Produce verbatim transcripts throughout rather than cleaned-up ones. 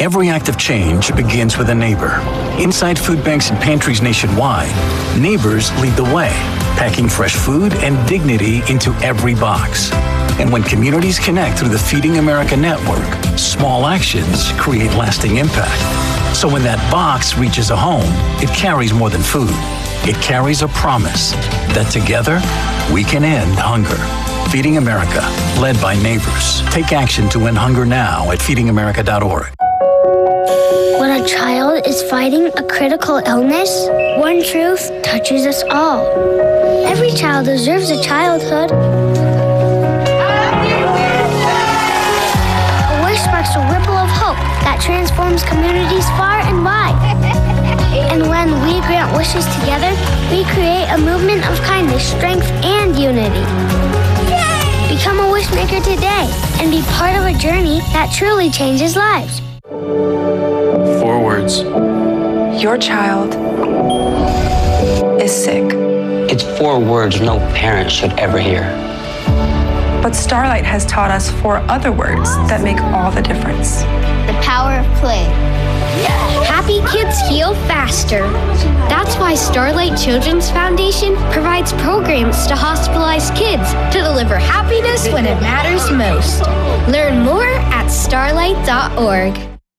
Every act of change begins with a neighbor. Inside food banks and pantries nationwide, neighbors lead the way, packing fresh food and dignity into every box. And when communities connect through the Feeding America network, small actions create lasting impact. So when that box reaches a home, it carries more than food. It carries a promise that together we can end hunger. Feeding America, led by neighbors. Take action to end hunger now at feeding america dot org. When a child is fighting a critical illness, one truth touches us all. Every child deserves a childhood. A wish sparks a ripple of hope that transforms communities far and wide. And when we grant wishes together, we create a movement of kindness, strength, and unity. Become a wishmaker today and be part of a journey that truly changes lives. Four words. Your child is sick. It's four words no parent should ever hear. But Starlight has taught us four other words that make all the difference. The power of play. Happy kids heal faster. That's why Starlight Children's Foundation provides programs to hospitalized kids to deliver happiness when it matters most. Learn more at starlight dot org.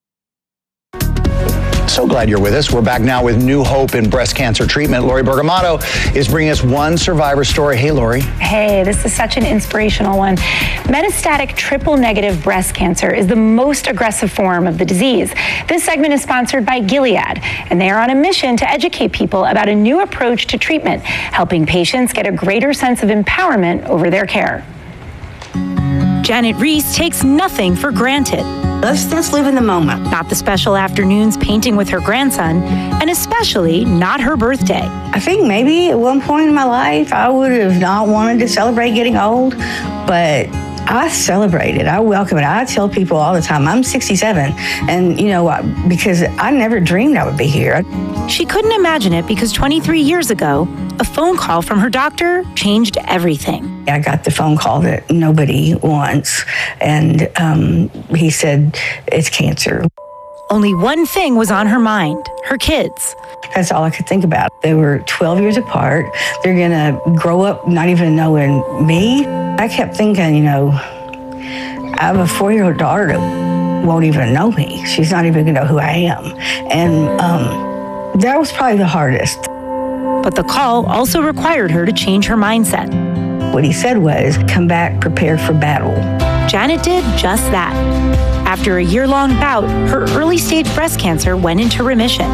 So glad you're with us. We're back now with new hope in breast cancer treatment. Lori Bergamato is bringing us one survivor story. Hey, Lori. Hey, this is such an inspirational one. Metastatic triple-negative breast cancer is the most aggressive form of the disease. This segment is sponsored by Gilead, and they are on a mission to educate people about a new approach to treatment, helping patients get a greater sense of empowerment over their care. Janet Reese takes nothing for granted. Let's just live in the moment. Not the special afternoons painting with her grandson, and especially not her birthday. I think maybe at one point in my life, I would have not wanted to celebrate getting old, but I celebrate it. I welcome it. I tell people all the time, I'm sixty-seven, and you know, because I never dreamed I would be here. She couldn't imagine it because twenty-three years ago, a phone call from her doctor changed everything. I got the phone call that nobody wants, and um, he said, it's cancer. Only one thing was on her mind, her kids. That's all I could think about. They were twelve years apart. They're gonna grow up not even knowing me. I kept thinking, you know, I have a four-year-old daughter that won't even know me. She's not even gonna know who I am. And um, that was probably the hardest. But the call also required her to change her mindset. What he said was, come back prepared for battle. Janet did just that. After a year-long bout, her early-stage breast cancer went into remission.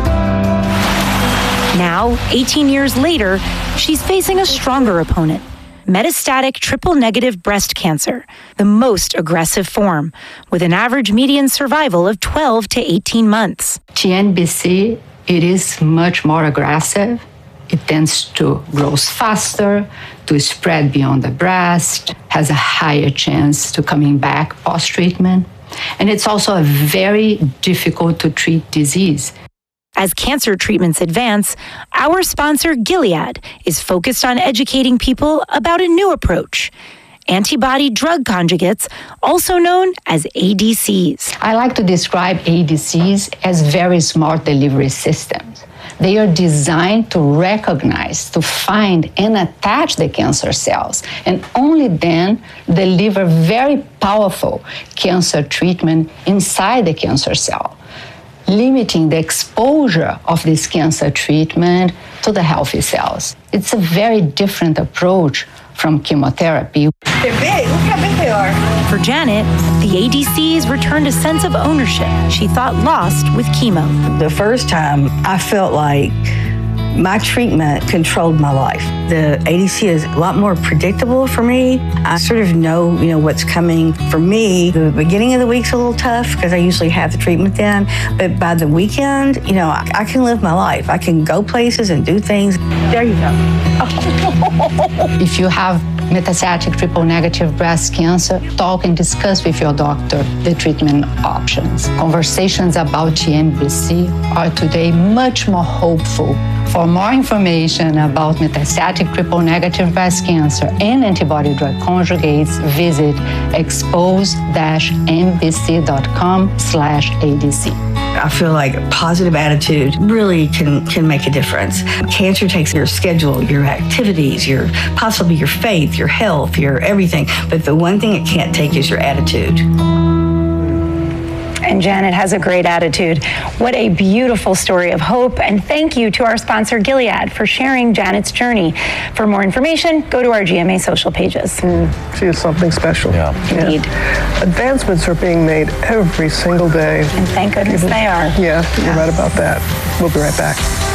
Now, eighteen years later, she's facing a stronger opponent, metastatic triple-negative breast cancer, the most aggressive form, with an average median survival of twelve to eighteen months. T N B C, it is much more aggressive. It tends to grow faster, to spread beyond the breast, has a higher chance to coming back post-treatment. And it's also a very difficult to treat disease. As cancer treatments advance, our sponsor, Gilead, is focused on educating people about a new approach. Antibody drug conjugates, also known as A D Cs. I like to describe A D Cs as very smart delivery systems. They are designed to recognize, to find and attach the cancer cells, and only then deliver very powerful cancer treatment inside the cancer cell, limiting the exposure of this cancer treatment to the healthy cells. It's a very different approach from chemotherapy. They're big. Look how big they are. For Janet, the A D Cs returned a sense of ownership she thought lost with chemo. The first time, I felt like my treatment controlled my life. The A D C is a lot more predictable for me. I sort of know, you know, what's coming. For me, the beginning of the week's a little tough because I usually have the treatment then. But by the weekend, you know, I, I can live my life. I can go places and do things. There you go. If you have metastatic triple-negative breast cancer, talk and discuss with your doctor the treatment options. Conversations about T N B C are today much more hopeful. For more information about metastatic triple-negative breast cancer and antibody-drug conjugates, visit expose dash m b c dot com slash A D C. I feel like a positive attitude really can, can make a difference. Cancer takes your schedule, your activities, your possibly your faith, your health, your everything. But the one thing it can't take is your attitude. And Janet has a great attitude. What a beautiful story of hope. And thank you to our sponsor, Gilead, for sharing Janet's journey. For more information, go to our G M A social pages. Mm, she is something special. Yeah. Indeed. Yeah. Advancements are being made every single day. And thank goodness they are. Yeah, you're right about that. We'll be right back.